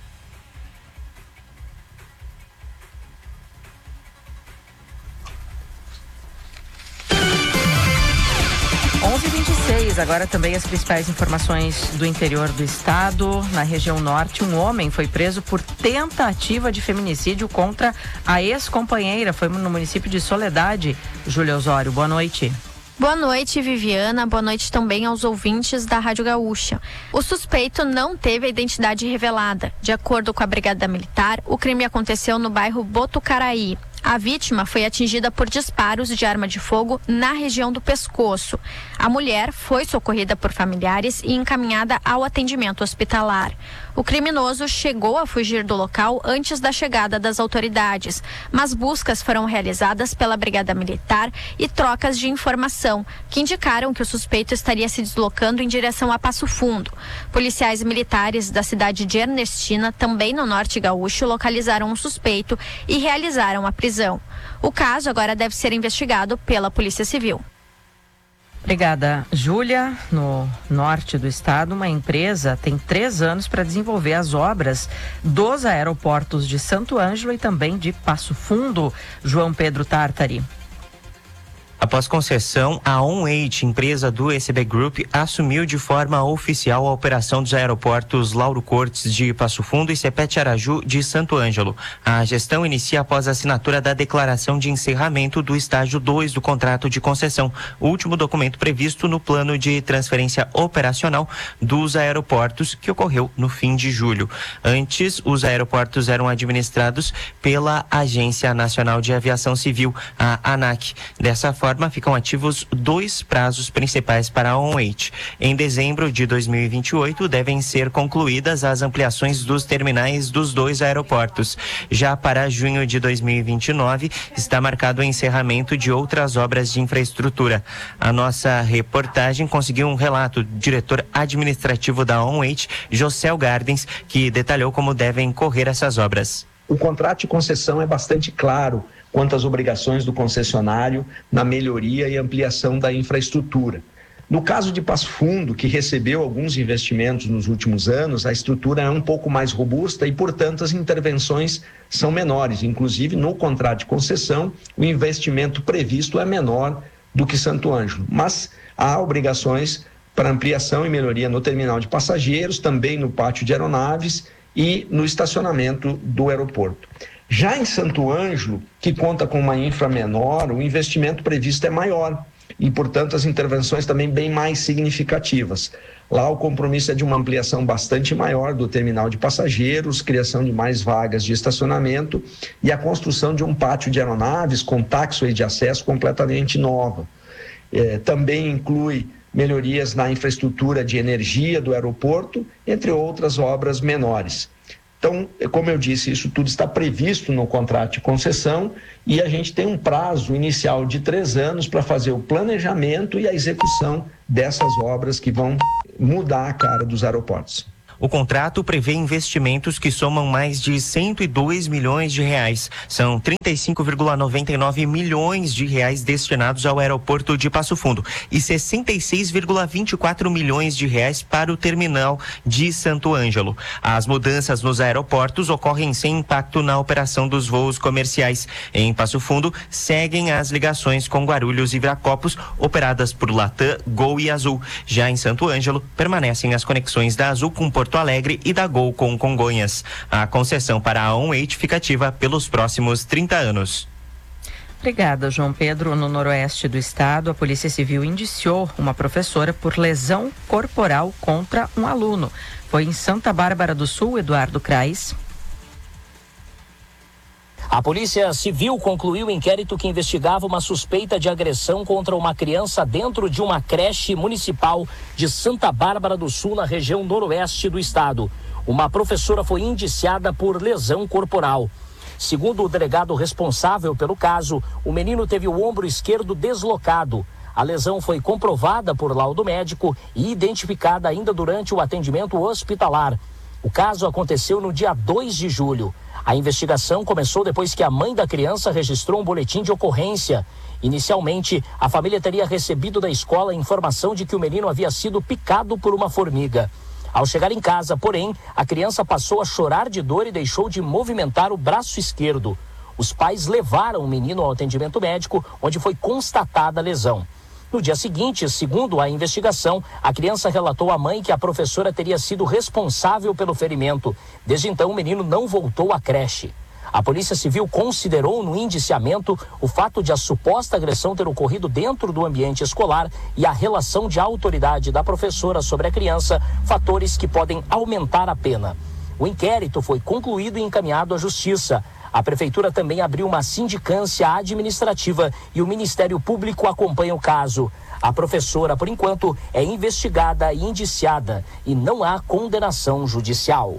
onze e vinte e seis, agora também as principais informações do interior do estado. Na região norte, um homem foi preso por tentativa de feminicídio contra a ex-companheira. Foi no município de Soledade. Júlia Osório, boa noite. Boa noite, Viviana. Boa noite também aos ouvintes da Rádio Gaúcha. O suspeito não teve a identidade revelada. De acordo com a Brigada Militar, o crime aconteceu no bairro Botucaraí. A vítima foi atingida por disparos de arma de fogo na região do pescoço. A mulher foi socorrida por familiares e encaminhada ao atendimento hospitalar. O criminoso chegou a fugir do local antes da chegada das autoridades, mas buscas foram realizadas pela Brigada Militar e trocas de informação, que indicaram que o suspeito estaria se deslocando em direção a Passo Fundo. Policiais militares da cidade de Ernestina, também no norte gaúcho, localizaram um suspeito e realizaram a prisão. O caso agora deve ser investigado pela Polícia Civil. Obrigada, Júlia. No norte do estado, uma empresa tem três anos para desenvolver as obras dos aeroportos de Santo Ângelo e também de Passo Fundo. João Pedro Tartari. Após concessão, a OnEight, empresa do E C B Group, assumiu de forma oficial a operação dos aeroportos Lauro Cortes de Passo Fundo e Sepete Araju de Santo Ângelo. A gestão inicia após a assinatura da declaração de encerramento do estágio dois do contrato de concessão, o último documento previsto no plano de transferência operacional dos aeroportos, que ocorreu no fim de julho. Antes, os aeroportos eram administrados pela Agência Nacional de Aviação Civil, a ANAC. Dessa forma, forma, ficam ativos dois prazos principais para a OnEight. Em dezembro de dois mil e vinte e oito, devem ser concluídas as ampliações dos terminais dos dois aeroportos. Já para junho de dois mil e vinte e nove, está marcado o encerramento de outras obras de infraestrutura. A nossa reportagem conseguiu um relato do diretor administrativo da OnEight, José Gardens, que detalhou como devem correr essas obras. O contrato de concessão é bastante claro quanto às obrigações do concessionário na melhoria e ampliação da infraestrutura. No caso de Passo Fundo, que recebeu alguns investimentos nos últimos anos, a estrutura é um pouco mais robusta e, portanto, as intervenções são menores. Inclusive, no contrato de concessão, o investimento previsto é menor do que Santo Ângelo. Mas há obrigações para ampliação e melhoria no terminal de passageiros, também no pátio de aeronaves e no estacionamento do aeroporto. Já em Santo Ângelo, que conta com uma infra menor, o investimento previsto é maior. e, portanto, as intervenções também bem mais significativas. Lá o compromisso é de uma ampliação bastante maior do terminal de passageiros, criação de mais vagas de estacionamento e a construção de um pátio de aeronaves com taxiway de acesso completamente nova. É, também inclui melhorias na infraestrutura de energia do aeroporto, entre outras obras menores. Então, como eu disse, isso tudo está previsto no contrato de concessão e a gente tem um prazo inicial de três anos para fazer o planejamento e a execução dessas obras que vão mudar a cara dos aeroportos. O contrato prevê investimentos que somam mais de cento e dois milhões de reais. São trinta e cinco vírgula noventa e nove milhões de reais destinados ao aeroporto de Passo Fundo e sessenta e seis vírgula vinte e quatro milhões de reais para o terminal de Santo Ângelo. As mudanças nos aeroportos ocorrem sem impacto na operação dos voos comerciais. Em Passo Fundo, seguem as ligações com Guarulhos e Viracopos, operadas por Latam, Gol e Azul. Já em Santo Ângelo, permanecem as conexões da Azul com Porto Alegre e da Gol com Congonhas. A concessão para a OnWait fica ativa pelos próximos trinta anos. Obrigada, João Pedro. No noroeste do estado, a Polícia Civil indiciou uma professora por lesão corporal contra um aluno. Foi em Santa Bárbara do Sul, Eduardo Crais. A Polícia Civil concluiu o inquérito que investigava uma suspeita de agressão contra uma criança dentro de uma creche municipal de Santa Bárbara do Sul, na região noroeste do estado. Uma professora foi indiciada por lesão corporal. Segundo o delegado responsável pelo caso, o menino teve o ombro esquerdo deslocado. A lesão foi comprovada por laudo médico e identificada ainda durante o atendimento hospitalar. O caso aconteceu no dia dois de julho. A investigação começou depois que a mãe da criança registrou um boletim de ocorrência. Inicialmente, a família teria recebido da escola a informação de que o menino havia sido picado por uma formiga. Ao chegar em casa, porém, a criança passou a chorar de dor e deixou de movimentar o braço esquerdo. Os pais levaram o menino ao atendimento médico, onde foi constatada a lesão. No dia seguinte, segundo a investigação, a criança relatou à mãe que a professora teria sido responsável pelo ferimento. Desde então, o menino não voltou à creche. A Polícia Civil considerou no indiciamento o fato de a suposta agressão ter ocorrido dentro do ambiente escolar e a relação de autoridade da professora sobre a criança, fatores que podem aumentar a pena. O inquérito foi concluído e encaminhado à Justiça. A Prefeitura também abriu uma sindicância administrativa e o Ministério Público acompanha o caso. A professora, por enquanto, é investigada e indiciada e não há condenação judicial.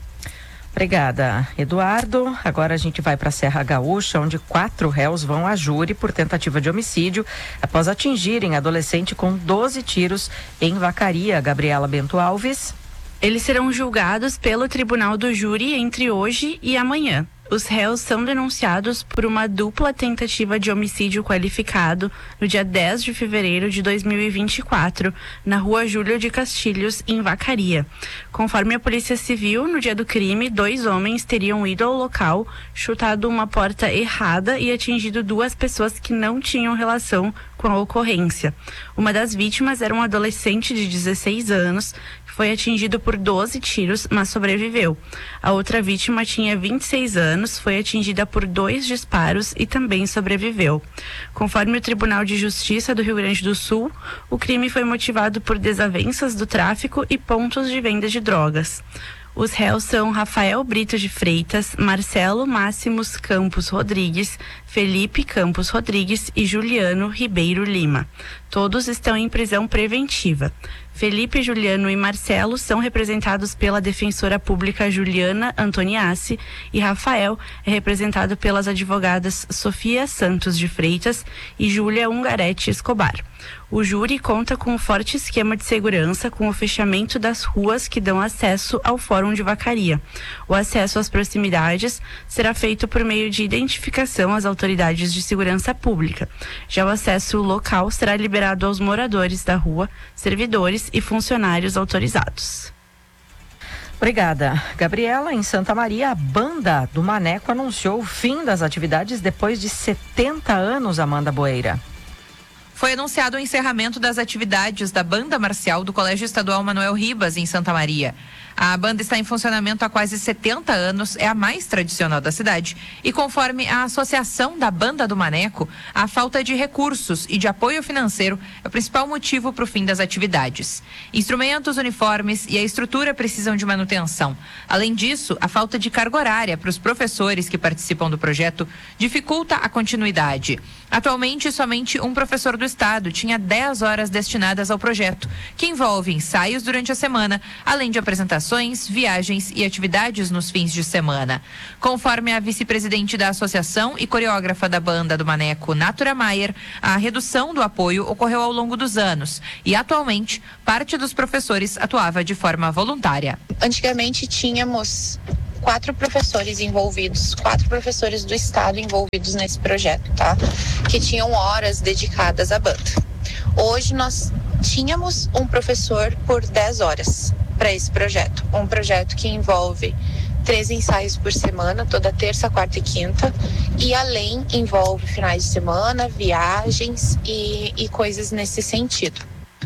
Obrigada, Eduardo. Agora a gente vai para a Serra Gaúcha, onde quatro réus vão a júri por tentativa de homicídio após atingirem adolescente com doze tiros em Vacaria. Gabriela Bento Alves. Eles serão julgados pelo Tribunal do Júri entre hoje e amanhã. Os réus são denunciados por uma dupla tentativa de homicídio qualificado no dia dez de fevereiro de dois mil e vinte e quatro, na rua Júlio de Castilhos, em Vacaria. Conforme a Polícia Civil, no dia do crime, dois homens teriam ido ao local, chutado uma porta errada e atingido duas pessoas que não tinham relação com a ocorrência. Uma das vítimas era um adolescente de dezesseis anos, foi atingido por doze tiros, mas sobreviveu. A outra vítima tinha vinte e seis anos, foi atingida por dois disparos e também sobreviveu. Conforme o Tribunal de Justiça do Rio Grande do Sul, o crime foi motivado por desavenças do tráfico e pontos de venda de drogas. Os réus são Rafael Brito de Freitas, Marcelo Máximos Campos Rodrigues, Felipe Campos Rodrigues e Juliano Ribeiro Lima. Todos estão em prisão preventiva. Felipe, Juliano e Marcelo são representados pela defensora pública Juliana Antoniassi e Rafael é representado pelas advogadas Sofia Santos de Freitas e Júlia Ungarete Escobar. O júri conta com um forte esquema de segurança com o fechamento das ruas que dão acesso ao Fórum de Vacaria. O acesso às proximidades será feito por meio de identificação às autoridades de segurança pública. Já o acesso local será liberado aos moradores da rua, servidores e funcionários autorizados. Obrigada, Gabriela. Em Santa Maria, a banda do Maneco anunciou o fim das atividades depois de setenta anos, Amanda Boeira. Foi anunciado o encerramento das atividades da Banda Marcial do Colégio Estadual Manuel Ribas, em Santa Maria. A banda está em funcionamento há quase setenta anos, é a mais tradicional da cidade. E conforme a Associação da Banda do Maneco, a falta de recursos e de apoio financeiro é o principal motivo para o fim das atividades. Instrumentos, uniformes e a estrutura precisam de manutenção. Além disso, a falta de carga horária para os professores que participam do projeto dificulta a continuidade. Atualmente, somente um professor do estado tinha dez horas destinadas ao projeto, que envolve ensaios durante a semana, além de apresentações, viagens e atividades nos fins de semana. Conforme a vice-presidente da associação e coreógrafa da banda do Maneco, Natura Maier, a redução do apoio ocorreu ao longo dos anos e, atualmente, parte dos professores atuava de forma voluntária. Antigamente tínhamos quatro professores envolvidos, quatro professores do estado envolvidos nesse projeto, tá? Que tinham horas dedicadas à banda. Hoje nós tínhamos um professor por dez horas para esse projeto. Um projeto que envolve três ensaios por semana, toda terça, quarta e quinta, e além envolve finais de semana, viagens e, e coisas nesse sentido.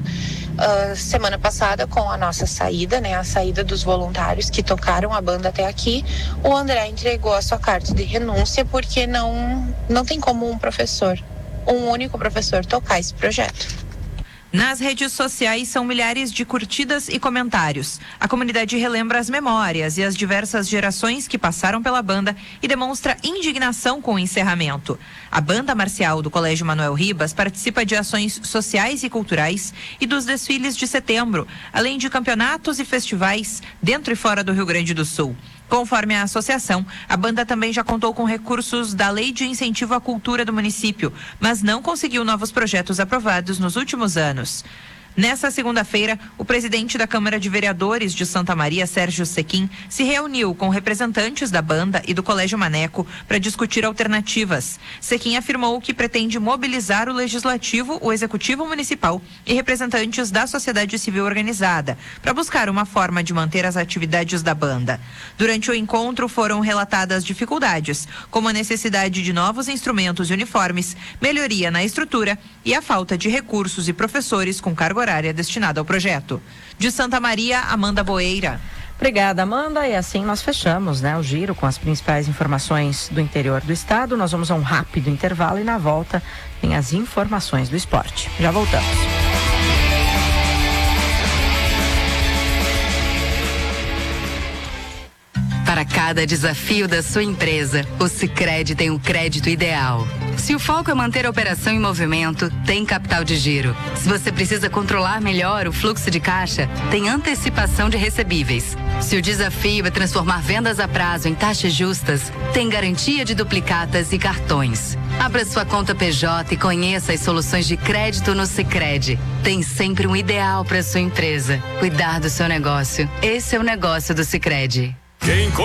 Uh, semana passada, com a nossa saída, né, a saída dos voluntários que tocaram a banda até aqui, o André entregou a sua carta de renúncia porque não, não tem como um professor, um único professor tocar esse projeto. Nas redes sociais são milhares de curtidas e comentários. A comunidade relembra as memórias e as diversas gerações que passaram pela banda e demonstra indignação com o encerramento. A Banda Marcial do Colégio Manuel Ribas participa de ações sociais e culturais e dos desfiles de setembro, além de campeonatos e festivais dentro e fora do Rio Grande do Sul. Conforme a associação, a banda também já contou com recursos da Lei de Incentivo à Cultura do município, mas não conseguiu novos projetos aprovados nos últimos anos. Nessa segunda-feira, o presidente da Câmara de Vereadores de Santa Maria, Sérgio Sequim, se reuniu com representantes da banda e do Colégio Maneco para discutir alternativas. Sequim afirmou que pretende mobilizar o Legislativo, o Executivo Municipal e representantes da sociedade civil organizada para buscar uma forma de manter as atividades da banda. Durante o encontro foram relatadas dificuldades, como a necessidade de novos instrumentos e uniformes, melhoria na estrutura e a falta de recursos e professores com carga horária destinada ao projeto. De Santa Maria, Amanda Boeira. Obrigada, Amanda. E assim nós fechamos, né, o giro com as principais informações do interior do estado. Nós vamos a um rápido intervalo e na volta tem as informações do esporte. Já voltamos. Para cada desafio da sua empresa, o Sicredi tem o crédito ideal. Se o foco é manter a operação em movimento, tem capital de giro. Se você precisa controlar melhor o fluxo de caixa, tem antecipação de recebíveis. Se o desafio é transformar vendas a prazo em taxas justas, tem garantia de duplicatas e cartões. Abra sua conta P J e conheça as soluções de crédito no Sicredi. Tem sempre um ideal para sua empresa. Cuidar do seu negócio. Esse é o negócio do Sicredi. Quem